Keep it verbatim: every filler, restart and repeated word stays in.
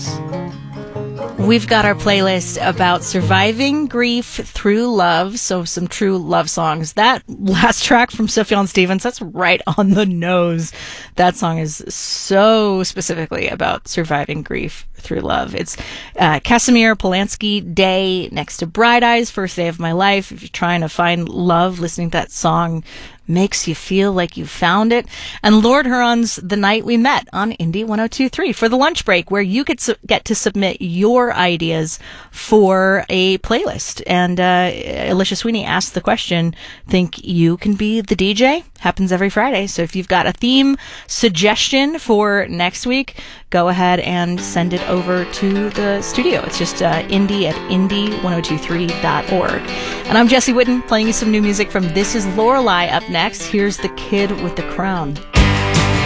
songs. We've got our playlist about surviving grief through love, so some true love songs. That last track from Sufjan Stevens, that's right on the nose. That song is so specifically about surviving grief through love. It's uh, Casimir Polanski, Day, next to Bright Eyes, First Day of My Life. If you're trying to find love, listening to that song makes you feel like you found it. And Lord Huron's The Night We Met on Indie one oh two point three for the lunch break, where you get, su- get to submit your ideas for a playlist. And uh, Alicia Sweeney asked the question, think you can be the D J? Happens every Friday. So if you've got a theme suggestion for next week, go ahead and send it over to the studio. It's just uh, indie at indie ten twenty-three dot org. And I'm Jesse Whitten, playing you some new music from This Is Lorelei. Up next, here's The Kid with the Crown.